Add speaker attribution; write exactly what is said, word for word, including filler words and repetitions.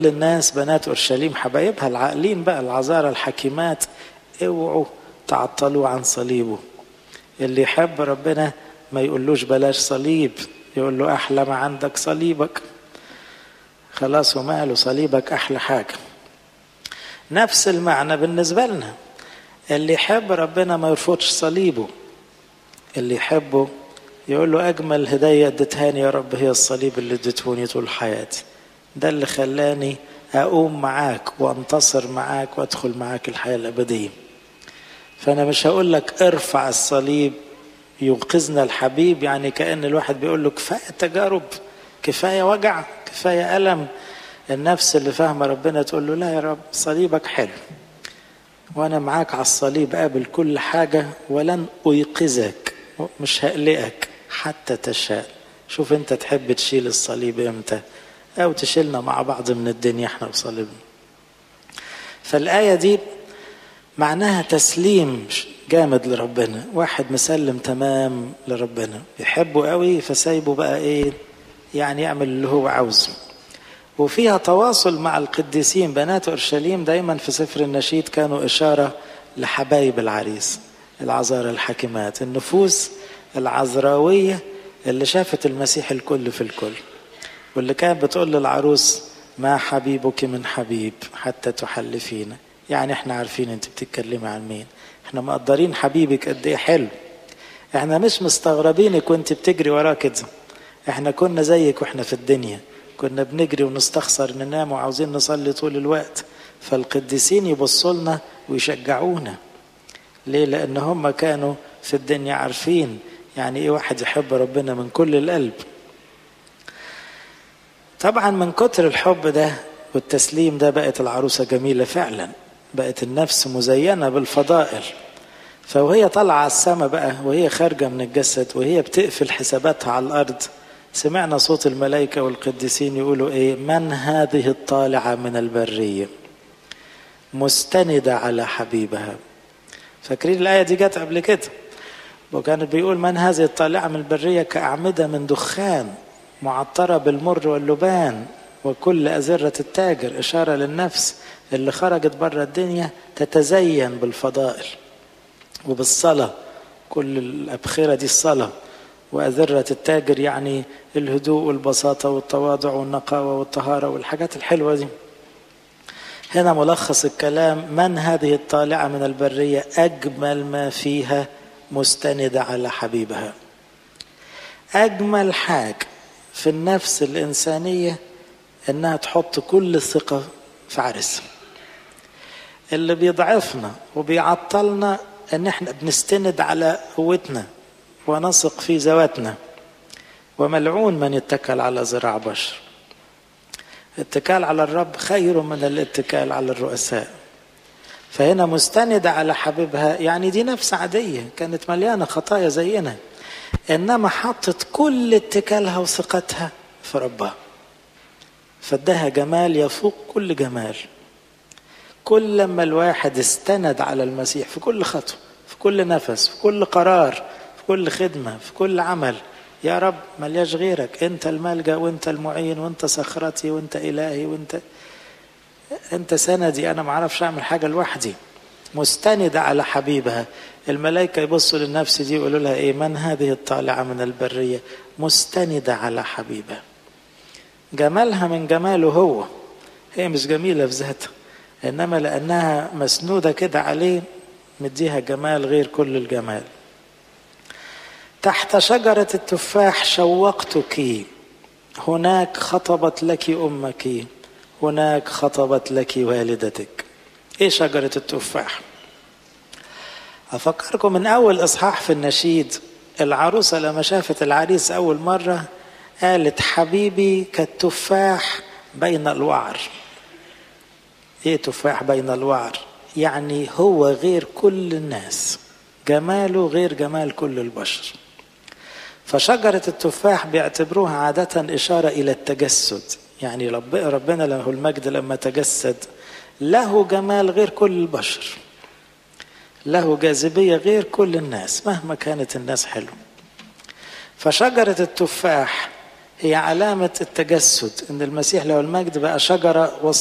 Speaker 1: الناس بنات أورشليم حبايبها العاقلين بقى العذارى الحكيمات، اوعوا تعطلوا عن صليبه. اللي يحب ربنا ما يقولوش بلاش صليب، يقول له أحلى ما عندك صليبك، خلاص وماله صليبك أحلى حاجة. نفس المعنى بالنسبة لنا، اللي يحب ربنا ما يرفضش صليبه، اللي يحبه يقول له أجمل هدية اديتهاني يا رب هي الصليب اللي اديتهوني طول حياتي، ده اللي خلاني أقوم معاك وانتصر معاك وادخل معاك الحياة الأبدية. فأنا مش هقول لك ارفع الصليب ينقذنا الحبيب، يعني كأن الواحد بيقول له كفاية تجارب، كفاية وجع، كفاية ألم. النفس اللي فاهمة ربنا تقول له لا يا رب صليبك حلو، وأنا معاك على الصليب قابل كل حاجة، ولن أيقظك، مش هقلقك حتى تشاء. شوف أنت تحب تشيل الصليب إمتى، أو تشيلنا مع بعض من الدنيا إحنا وصليبنا. فالآية دي معناها تسليم جامد لربنا، واحد مسلم تمام لربنا يحبه قوي فسايبه بقى إيه يعني يعمل اللي هو عاوزه. وفيها تواصل مع القديسين. بنات أورشليم دايما في سفر النشيد كانوا إشارة لحبايب العريس، العذارى الحكيمات، النفوس العذراوية اللي شافت المسيح الكل في الكل، واللي كانت بتقول للعروس ما حبيبك من حبيب حتى تحلفينا. يعني احنا عارفين انت بتتكلمي عن مين، احنا مقدرين حبيبك قد ايه حلو، احنا مش مستغربينك وانت بتجري وراه كده، احنا كنا زيك واحنا في الدنيا، كنا بنجري ونستخسر ننام وعاوزين نصلي طول الوقت. فالقديسين يبصوا لنا ويشجعونا. ليه؟ لان هم كانوا في الدنيا عارفين يعني ايه واحد يحب ربنا من كل القلب. طبعا من كتر الحب ده والتسليم ده بقت العروسة جميلة فعلا، بقت النفس مزينة بالفضائل. فوهي طالعة على السماء بقى، وهي خارجة من الجسد، وهي بتقفل حساباتها على الأرض، سمعنا صوت الملائكة والقديسين يقولوا ايه؟ من هذه الطالعة من البرية مستندة على حبيبها. فاكرين الآية دي جت قبل كده، وكان بيقول من هذه الطالعة من البرية كأعمدة من دخان معطرة بالمر واللبان وكل أزرة التاجر، إشارة للنفس اللي خرجت بره الدنيا تتزين بالفضائل وبالصلاة. كل الأبخرة دي الصلاة، وأذرة التاجر يعني الهدوء والبساطة والتواضع والنقاوة والطهارة والحاجات الحلوة دي. هنا ملخص الكلام: من هذه الطالعة من البرية أجمل ما فيها مستندة على حبيبها. أجمل حاجة في النفس الإنسانية إنها تحط كل الثقة في عرسها. اللي بيضعفنا وبيعطلنا إن إحنا بنستند على قوتنا ونثق في ذواتنا. وملعون من يتكل على ذراع بشر. الاتكال على الرب خير من الاتكال على الرؤساء. فهنا مستندة على حبيبها، يعني دي نفس عادية كانت مليانة خطايا زينا، إنما حطت كل اتكالها وثقتها في ربها، فادها جمال يفوق كل جمال. كل لما الواحد استند على المسيح في كل خطوة، في كل نفس، في كل قرار، في كل خدمة، في كل عمل، يا رب ملياش غيرك، انت الملجأ وانت المعين وانت صخرتي وانت إلهي وانت انت سندي، انا معرفش اعمل حاجة لوحدي. مستندة على حبيبها. الملائكة يبصوا للنفس دي يقولوا لها ايه؟ من هذه الطالعة من البرية مستندة على حبيبها. جمالها من جماله هو، هي مش جميلة في ذاتها، انما لانها مسنودة كده عليه مديها جمال غير كل الجمال. تحت شجرة التفاح شوقتك، هناك خطبت لك أمك، هناك خطبت لك والدتك. ايه شجرة التفاح؟ أفكركم من أول إصحاح في النشيد، العروسة لما شافت العريس أول مرة قالت حبيبي كالتفاح بين الوعر. ايه تفاح بين الوعر؟ يعني هو غير كل الناس، جماله غير جمال كل البشر. فشجرة التفاح بيعتبروها عادة إشارة إلى التجسد، يعني ربنا له المجد لما تجسد له جمال غير كل البشر، له جاذبية غير كل الناس مهما كانت الناس حلوة. فشجرة التفاح هي علامة التجسد، ان المسيح له المجد بقى شجرة